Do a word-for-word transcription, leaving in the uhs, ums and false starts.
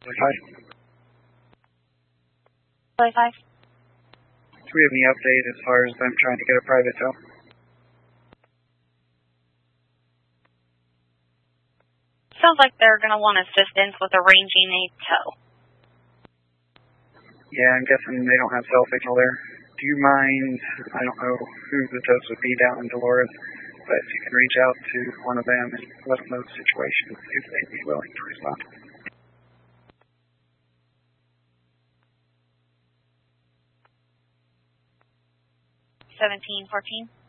Hi. Hi. Do we have any update as far as them trying to get a private tow? Sounds like they're going to want assistance with arranging a tow. Yeah, I'm guessing they don't have cell signal there. Do you mind, I don't know who the tows would be down in Dolores, but if you can reach out to one of them and let them know the situation, see if they'd be willing to respond. seventeen fourteen.